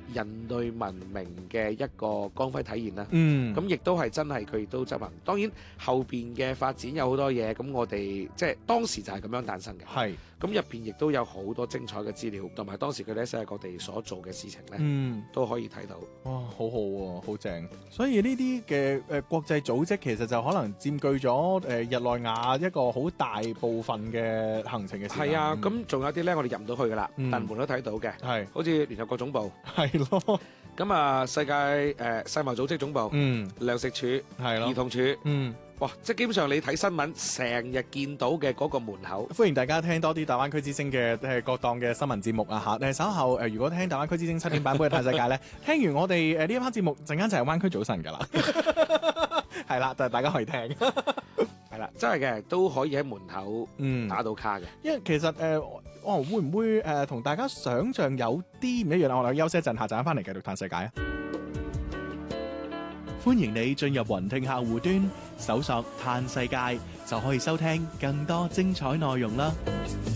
人類文明嘅一個光輝體現啦。 嗯， 咁亦都係真係佢亦都執行。當然後邊嘅發展有好多嘢，咁我哋即係當時就係咁樣誕生嘅。 係， 咁入邊亦都有好多精彩嘅資料，同埋當時佢哋喺世界各地所做嘅事情咧， 嗯， 都可以睇到。 哇，好好喎，好正。所以呢啲嘅國際組織其實就可能佔據咗日內瓦一個好大部分嘅行程嘅時間。 係啊，咁仲有啲咧，我哋入唔到去噶啦， 嗯但門都睇到嘅， 係好似聯合國總部， 係咯， 咁啊世界世貿組織總部、 嗯， 糧食署、 係咯， 兒童署， 嗯。 哇！即係基本上你睇新聞，成日見到嘅嗰個門口。 歡迎大家聽多啲大灣區之聲嘅各檔嘅新聞節目啊嚇！稍後如果聽大灣區之聲7點版本嘅《嘆世界》咧，聽完我哋呢一 part 節目，陣間就係灣區早晨㗎啦，係啦，就大家可以聽， 係啦，真係嘅，都可以喺門口打到卡嘅。 因為其實會唔會同大家想像有啲唔一樣啊？我哋休息一陣，下陣翻嚟繼續嘆世界啊！歡迎你進入雲聽客戶端，搜索嘆世界就可以收聽更多精彩內容啦〜